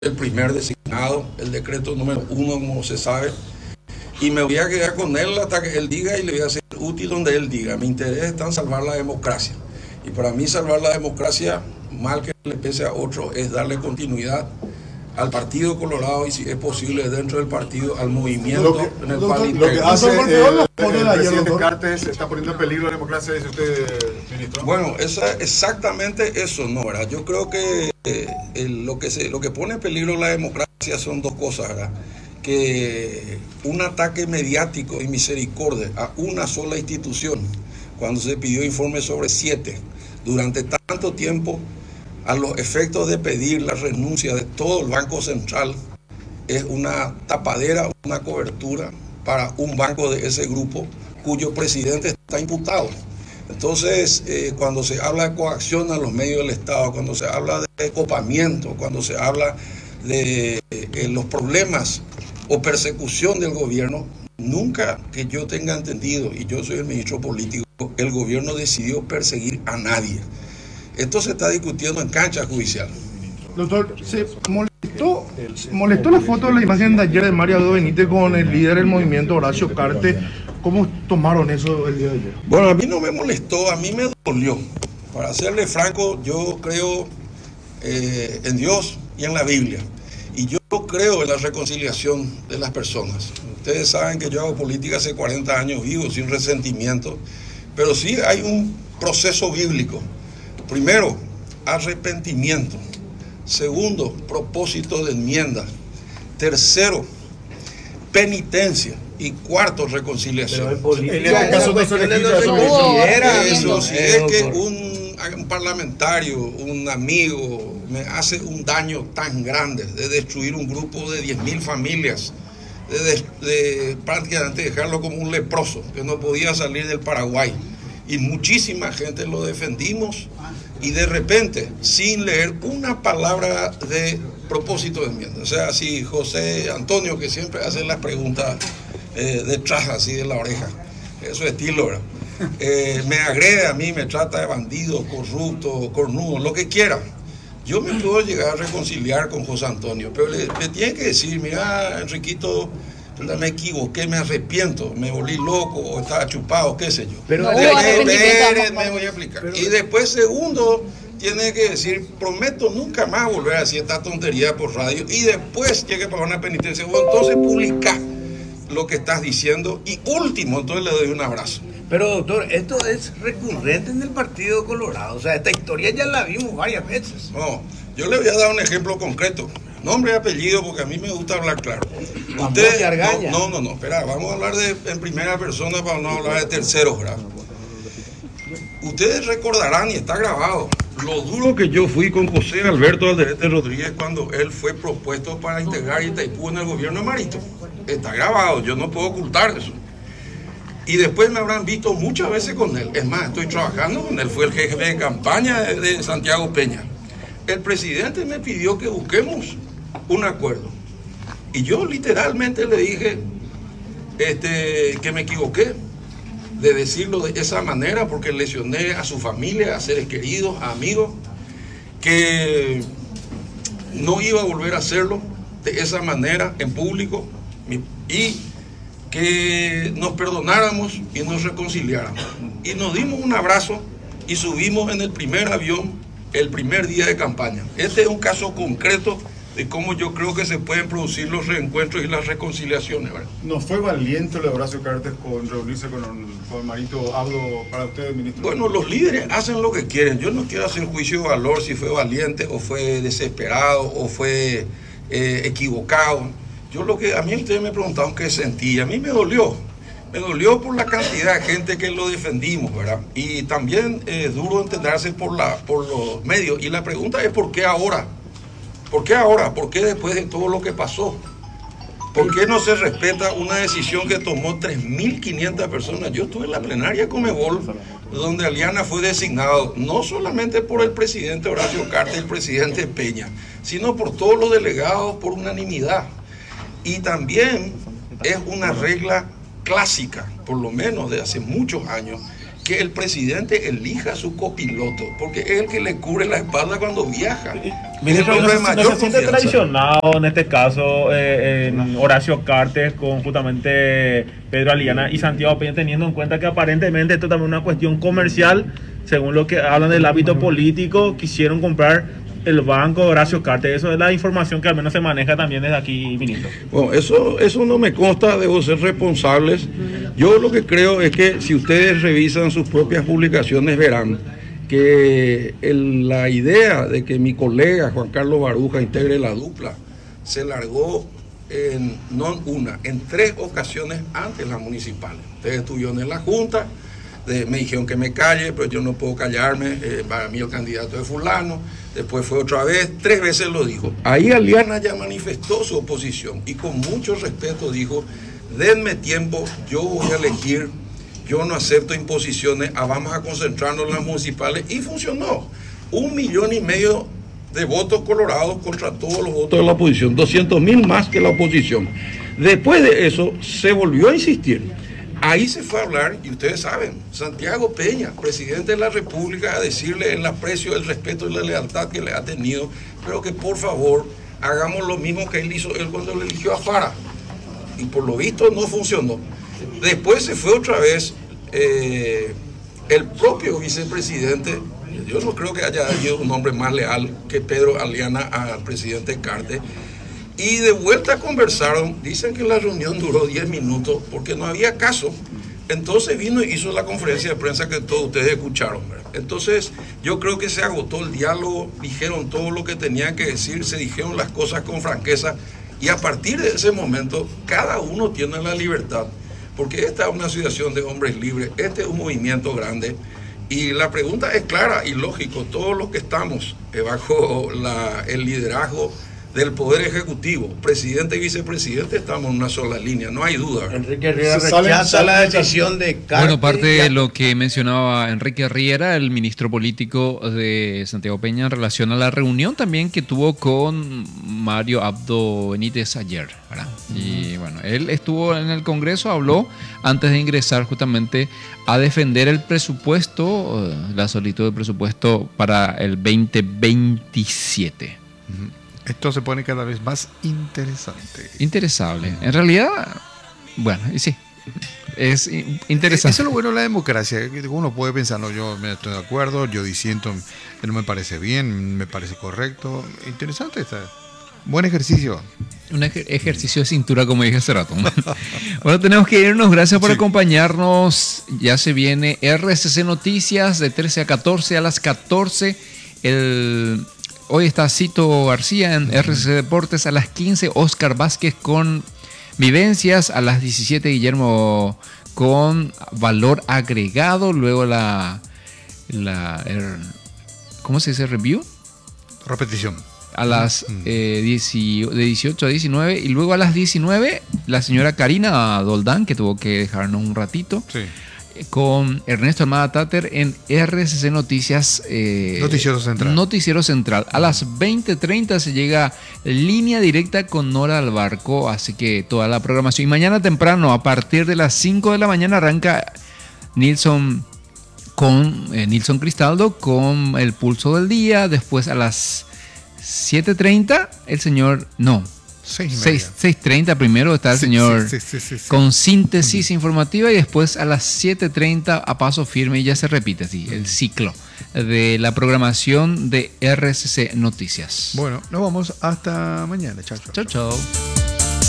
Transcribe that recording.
el primer designado, el decreto número 1, como se sabe, y me voy a quedar con él hasta que él diga y le voy a ser útil donde él diga. Mi interés está en salvar la democracia. Y para mí salvar la democracia, mal que le pese a otros, es darle continuidad al Partido Colorado y, si es posible, dentro del partido, al movimiento en el cual lo que hace el presidente Cartes está poniendo en peligro la democracia, dice usted, ministro. Bueno, exactamente eso, ¿no? ¿Verdad? Yo creo que lo que pone en peligro la democracia son dos cosas, ¿verdad? Que un ataque mediático y misericordia a una sola institución, cuando se pidió informe sobre 7, durante tanto tiempo, a los efectos de pedir la renuncia de todo el Banco Central, es una tapadera, una cobertura para un banco de ese grupo cuyo presidente está imputado. Entonces, cuando se habla de coacción a los medios del Estado, cuando se habla de copamiento, cuando se habla de los problemas o persecución del gobierno, nunca que yo tenga entendido, y yo soy el ministro político, el gobierno decidió perseguir a nadie. Esto se está discutiendo en cancha judicial. Doctor, ¿se molestó la foto, la imagen de ayer de Mario Abdo Benítez con el líder del movimiento, Horacio Cartes? ¿Cómo tomaron eso el día de ayer? Bueno, a mí no me molestó, a mí me dolió. Para serle franco, yo creo en Dios y en la Biblia. Y yo creo en la reconciliación de las personas. Ustedes saben que yo hago política hace 40 años, vivo sin resentimiento, pero sí hay un proceso bíblico. Primero, arrepentimiento. Segundo, propósito de enmienda. Tercero, penitencia. Y cuarto, reconciliación. En este caso no se requiere eso. Si es que un parlamentario, un amigo, me hace un daño tan grande de destruir un grupo de 10.000 familias, de prácticamente dejarlo como un leproso que no podía salir del Paraguay, y muchísima gente lo defendimos, y de repente, sin leer una palabra de propósito de enmienda, o sea, si José Antonio, que siempre hace las preguntas detrás así de la oreja, eso es estilo, ¿verdad? Me agrede a mí, me trata de bandido, corrupto, cornudo, lo que quiera. Yo me puedo llegar a reconciliar con José Antonio, pero me tiene que decir, mira, Enriquito, me equivoqué, me arrepiento, me volví loco, o estaba chupado, qué sé yo. Pero me voy a explicar. Y después, segundo, tiene que decir, prometo nunca más volver a decir esta tontería por radio, y después llegue para una penitencia. Bueno, entonces publica lo que estás diciendo, y último, entonces le doy un abrazo. Pero doctor, esto es recurrente en el Partido Colorado, o sea, esta historia ya la vimos varias veces. No, yo le voy a dar un ejemplo concreto, nombre y apellido, porque a mí me gusta hablar claro. Usted, no, espera, vamos a hablar en primera persona para no hablar de terceros, ¿verdad? Ustedes recordarán, y está grabado, lo duro que yo fui con José Alberto Alderete Rodríguez cuando él fue propuesto para integrar Itaipú en el gobierno de Marito. Está grabado, yo no puedo ocultar eso. Y después me habrán visto muchas veces con él. Es más, estoy trabajando con él, fue el jefe de campaña de Santiago Peña. El presidente me pidió que busquemos un acuerdo. Y yo literalmente le dije que me equivoqué de decirlo de esa manera, porque lesioné a su familia, a seres queridos, a amigos, que no iba a volver a hacerlo de esa manera en público, y que nos perdonáramos y nos reconciliáramos. Y nos dimos un abrazo y subimos en el primer avión el primer día de campaña. Este es un caso concreto de cómo yo creo que se pueden producir los reencuentros y las reconciliaciones, ¿verdad? ¿No fue valiente el Horacio Cartes con reunirse con Marito Abdo para usted, ministro? Bueno, los líderes hacen lo que quieren. Yo no quiero hacer juicio de valor si fue valiente o fue desesperado o fue equivocado. Yo a mí ustedes me preguntaron qué sentía. A mí me dolió por la cantidad de gente que lo defendimos, ¿verdad? Y también es duro entenderse por los medios. Y la pregunta es, ¿por qué ahora? ¿Por qué ahora? ¿Por qué después de todo lo que pasó? ¿Por qué no se respeta una decisión que tomó 3.500 personas? Yo estuve en la plenaria de Conmebol, donde Aliana fue designado, no solamente por el presidente Horacio Cartes y el presidente Peña, sino por todos los delegados por unanimidad. Y también es una regla clásica, por lo menos de hace muchos años, que el presidente elija a su copiloto, porque es el que le cubre la espalda cuando viaja. Ministro, hombre de no mayor se siente confianza. traicionado en este caso en Horacio Cartes con justamente Pedro Aliana y Santiago Peña, teniendo en cuenta que aparentemente esto también es una cuestión comercial, según lo que hablan del ámbito político, quisieron comprar el banco de Horacio Cartes. Eso es la información que al menos se maneja también desde aquí, ministro. Bueno, eso no me consta, debo ser responsables. Yo lo que creo es que si ustedes revisan sus propias publicaciones verán que la idea de que mi colega Juan Carlos Baruja integre la dupla se largó en 3 ocasiones antes las municipales. Ustedes estuvieron en la Junta, me dijeron que me calle, pero yo no puedo callarme, para mí el candidato es fulano, después fue otra vez, 3 veces lo dijo. Ahí Aliana ya manifestó su oposición y con mucho respeto dijo, denme tiempo, yo voy a elegir. Yo no acepto imposiciones, vamos a concentrarnos en las municipales, y funcionó. 1,5 millones de votos colorados contra todos los votos de la oposición, 200,000 más que la oposición. Después de eso se volvió a insistir. Ahí se fue a hablar, y ustedes saben, Santiago Peña, presidente de la República, a decirle el aprecio, el respeto y la lealtad que le ha tenido, pero que por favor hagamos lo mismo que él hizo cuando le eligió a Fara. Y por lo visto no funcionó. Después se fue otra vez el propio vicepresidente. Yo no creo que haya habido un hombre más leal que Pedro Aliana al presidente Cartes. Y de vuelta conversaron. Dicen que la reunión duró 10 minutos porque no había caso. Entonces vino y hizo la conferencia de prensa que todos ustedes escucharon, ¿verdad? Entonces yo creo que se agotó el diálogo, dijeron todo lo que tenían que decir, se dijeron las cosas con franqueza. Y a partir de ese momento, cada uno tiene la libertad, porque esta es una asociación de hombres libres, este es un movimiento grande, y la pregunta es clara y lógico, todos los que estamos bajo el liderazgo del Poder Ejecutivo, presidente y vicepresidente, estamos en una sola línea, no hay duda. Enrique Riera Se salen- rechaza la decisión de Cartes. Bueno, parte de lo que mencionaba Enrique Riera, el ministro político de Santiago Peña, en relación a la reunión también que tuvo con Mario Abdo Benítez ayer, ¿verdad? Y bueno, él estuvo en el Congreso, habló antes de ingresar justamente a defender el presupuesto, la solicitud de presupuesto para el 2027. Esto se pone cada vez más interesante. Interesable. En realidad, bueno, y sí, es interesante. Eso es lo bueno de la democracia. Que uno puede pensar, no, yo me estoy de acuerdo, yo disiento, no me parece bien, me parece correcto. Interesante está. Buen ejercicio. Un ejercicio de cintura, como dije hace rato. Bueno, tenemos que irnos. Gracias por acompañarnos. Ya se viene RCC Noticias de 13 a 14. A las 14, hoy está Cito García en RCC Deportes. A las 15, Oscar Vázquez con Vivencias. A las 17, Guillermo con Valor Agregado. Luego ¿cómo se dice? Review. Repetición. A las de 18 a 19. Y luego a las 19, la señora Karina Doldán, que tuvo que dejarnos un ratito. Sí. Con Ernesto Almada Tater en RCC Noticias. Noticiero Central. Noticiero Central. A las 20:30 se llega línea directa con Nora al Barco. Así que toda la programación. Y mañana temprano, a partir de las 5 de la mañana, arranca Nilson Cristaldo con El Pulso del Día. Después a las 7:30, el señor. No. 6:30 primero está el señor con síntesis informativa, y después a las 7:30 a paso firme, y ya se repite así el ciclo de la programación de RCC Noticias. Bueno, nos vamos hasta mañana. Chao, chao. Chao, chao.